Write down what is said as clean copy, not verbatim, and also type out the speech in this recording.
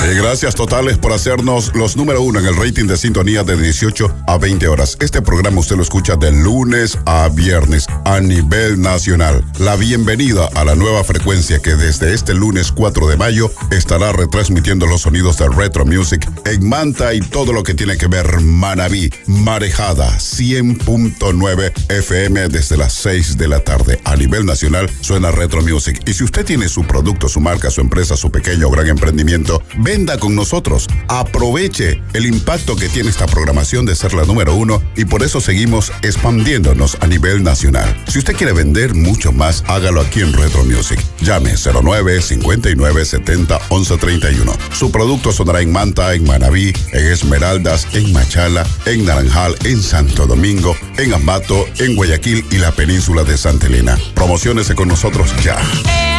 Gracias totales por hacernos los número 1 en el rating de sintonía de 18 a 20 horas. Este programa usted lo escucha de lunes a viernes a nivel nacional. La bienvenida a la nueva frecuencia que desde este lunes 4 de mayo estará retransmitiendo los sonidos de Retro Music en Manta y todo lo que tiene que ver Manabí, Marejada 100.9 FM desde las 6 de la tarde. A nivel nacional suena Retro Music. Y si usted tiene su producto, su marca, su empresa, su pequeño o gran emprendimiento, venda con nosotros. Aproveche el impacto que tiene esta programación de ser la número 1 y por eso seguimos expandiéndonos a nivel nacional. Si usted quiere vender mucho más, hágalo aquí en Retro Music. Llame 09-5970-1131. Su producto sonará en Manta, en Manabí, en Esmeraldas, en Machala, en Naranjal, en Santo Domingo, en Ambato, en Guayaquil y la península de Santa Elena. Promociónese con nosotros ya.